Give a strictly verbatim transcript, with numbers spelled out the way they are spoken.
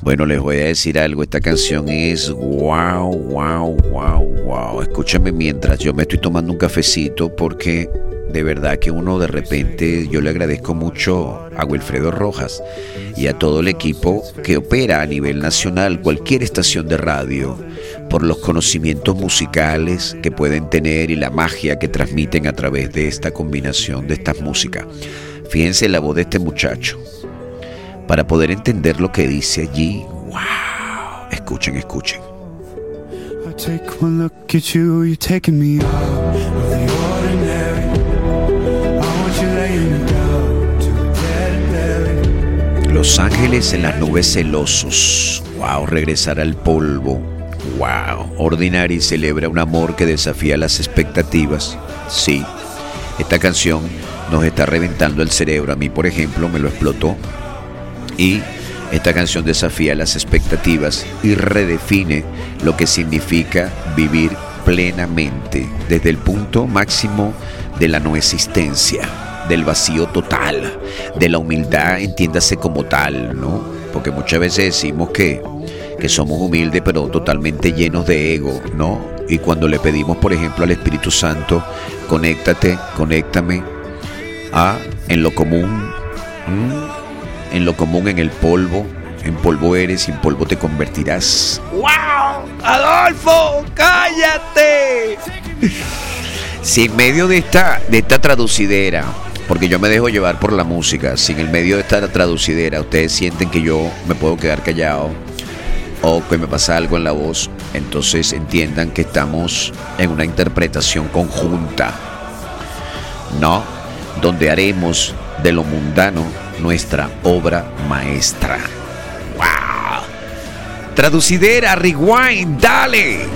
Bueno, les voy a decir algo. Esta canción es wow, wow, wow, wow. Escúchame mientras yo me estoy tomando un cafecito, porque de verdad que uno de repente, yo le agradezco mucho a Wilfredo Rojas y a todo el equipo que opera a nivel nacional cualquier estación de radio, por los conocimientos musicales que pueden tener y la magia que transmiten a través de esta combinación de estas músicas. Fíjense la voz de este muchacho, para poder entender lo que dice allí. ¡Wow! Escuchen, escuchen. I take one look at you, you're taking me out of the ordinary. I want you laying me down to a dead belly. Los ángeles en las nubes celosos. ¡Wow! Regresar al polvo. ¡Wow! Ordinary celebra un amor que desafía las expectativas. Sí, esta canción nos está reventando el cerebro. A mí, por ejemplo, me lo explotó. Y esta canción desafía las expectativas y redefine lo que significa vivir plenamente, desde el punto máximo de la no existencia, del vacío total, de la humildad, entiéndase como tal, ¿no? Porque muchas veces decimos que, que somos humildes, pero totalmente llenos de ego, ¿no? Y cuando le pedimos, por ejemplo, al Espíritu Santo, conéctate, conéctame a en lo común, ¿m? En lo común, en el polvo. En polvo eres y en polvo te convertirás. ¡Wow! ¡Adolfo! ¡Cállate! Si en medio de esta, de esta traducidera, porque yo me dejo llevar por la música, si en el medio de esta traducidera ustedes sienten que yo me puedo quedar callado o que me pasa algo en la voz, entonces entiendan que estamos en una interpretación conjunta, ¿no? Donde haremos de lo mundano nuestra obra maestra. ¡Wow! Traducidera, rewind, dale.